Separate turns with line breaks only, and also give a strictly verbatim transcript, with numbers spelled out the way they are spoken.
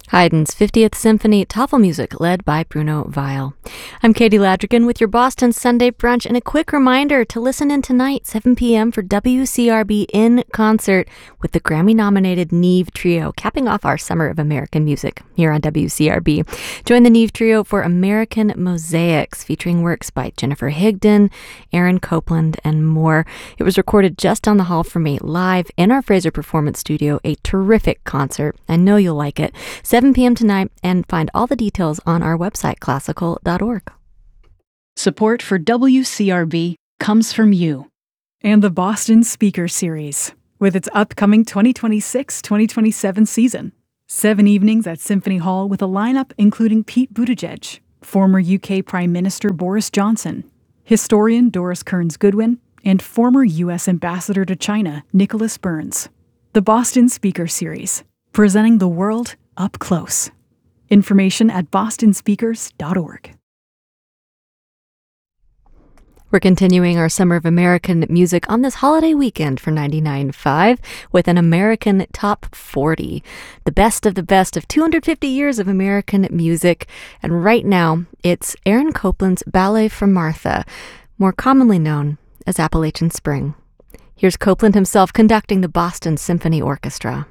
Haydn's fiftieth Symphony Tafelmusik, led by Bruno Weil. I'm Katie Ladrigan with your Boston Sunday Brunch, and a quick reminder to listen in tonight, seven p.m. for W C R B in concert with the Grammy-nominated Neve Trio, capping off our Summer of American Music here on W C R B. Join the Neve Trio for American Mosaics, featuring works by Jennifer Higdon, Aaron Copland, and more. It was recorded just on the hall for me, live in our Fraser Performance Studio. A terrific concert. I know you'll like it. seven p.m. tonight, and find all the details on our website, classical dot org.
Support for W C R B comes from you and the Boston Speaker Series, with its upcoming twenty twenty-six twenty twenty-seven season. Seven evenings at Symphony Hall with a lineup including Pete Buttigieg, former U K Prime Minister Boris Johnson, historian Doris Kearns Goodwin, and former U S Ambassador to China Nicholas Burns. The Boston Speaker Series, presenting the world up close. Information at boston speakers dot org.
We're continuing our Summer of American Music on this holiday weekend for ninety-nine point five with an American Top forty, the best of the best of two hundred fifty years of American music. And right now, it's Aaron Copland's Ballet for Martha, more commonly known as Appalachian Spring. Here's Copland himself conducting the Boston Symphony Orchestra.